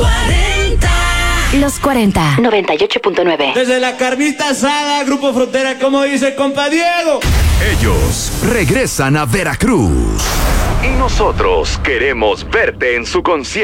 40. Los 40. 98.9. Desde la carnita asada, Grupo Frontera, como dice compa Diego. Ellos regresan a Veracruz. Y nosotros queremos verte en su concierto.